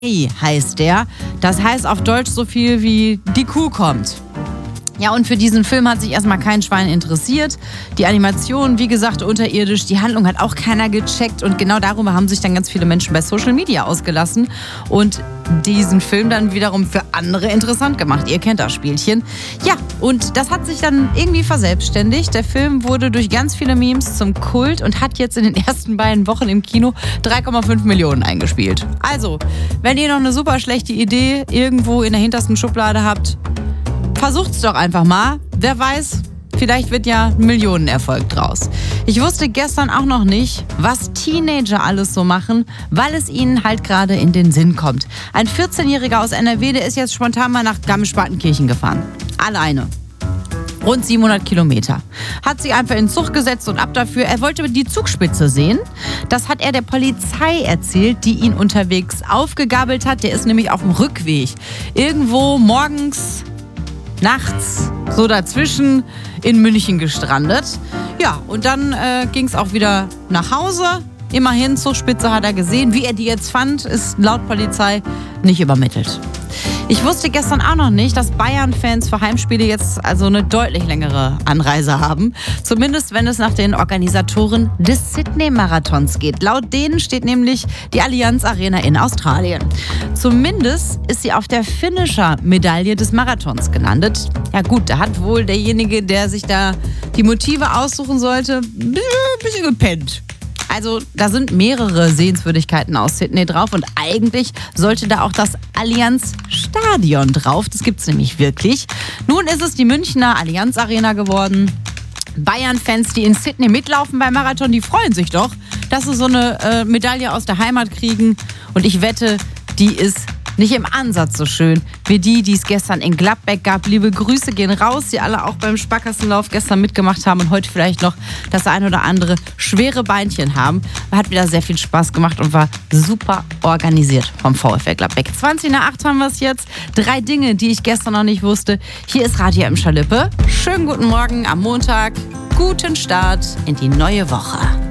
heißt der. Das heißt auf Deutsch so viel wie die Kuh kommt. Ja, und für diesen Film hat sich erstmal kein Schwein interessiert. Die Animation, wie gesagt, unterirdisch. Die Handlung hat auch keiner gecheckt. Und genau darüber haben sich dann ganz viele Menschen bei Social Media ausgelassen und diesen Film dann wiederum für andere interessant gemacht. Ihr kennt das Spielchen. Ja, und das hat sich dann irgendwie verselbstständigt. Der Film wurde durch ganz viele Memes zum Kult und hat jetzt in den ersten beiden Wochen im Kino 3,5 Millionen eingespielt. Also, wenn ihr noch eine super schlechte Idee irgendwo in der hintersten Schublade habt, versucht's doch einfach mal. Wer weiß, vielleicht wird ja ein Millionenerfolg draus. Ich wusste gestern auch noch nicht, was Teenager alles so machen, weil es ihnen halt gerade in den Sinn kommt. Ein 14-Jähriger aus NRW, der ist jetzt spontan mal nach Garmisch-Partenkirchen gefahren. Alleine. Rund 700 Kilometer. Hat sich einfach in den Zug gesetzt und ab dafür. Er wollte die Zugspitze sehen. Das hat er der Polizei erzählt, die ihn unterwegs aufgegabelt hat. Der ist nämlich auf dem Rückweg. Irgendwo morgens, nachts, so dazwischen in München gestrandet. Ja, und dann ging es auch wieder nach Hause. Immerhin, Zugspitze hat er gesehen. Wie er die jetzt fand, ist laut Polizei nicht übermittelt. Ich wusste gestern auch noch nicht, dass Bayern-Fans für Heimspiele jetzt also eine deutlich längere Anreise haben. Zumindest, wenn es nach den Organisatoren des Sydney-Marathons geht. Laut denen steht nämlich die Allianz Arena in Australien. Zumindest ist sie auf der Finisher-Medaille des Marathons gelandet. Ja gut, da hat wohl derjenige, der sich da die Motive aussuchen sollte, ein bisschen gepennt. Also da sind mehrere Sehenswürdigkeiten aus Sydney drauf und eigentlich sollte da auch das Allianz Stadion drauf. Das gibt's nämlich wirklich. Nun ist es die Münchner Allianz Arena geworden. Bayern-Fans, die in Sydney mitlaufen beim Marathon, die freuen sich doch, dass sie so eine Medaille aus der Heimat kriegen. Und ich wette, die ist nicht im Ansatz so schön wie die es gestern in Gladbeck gab. Liebe Grüße gehen raus, die alle auch beim Sparkassenlauf gestern mitgemacht haben und heute vielleicht noch das ein oder andere schwere Beinchen haben. Hat wieder sehr viel Spaß gemacht und war super organisiert vom VfL Gladbeck. 20:08 haben wir es jetzt. 3 Dinge, die ich gestern noch nicht wusste. Hier ist Radio im Schalippe. Schönen guten Morgen am Montag. Guten Start in die neue Woche.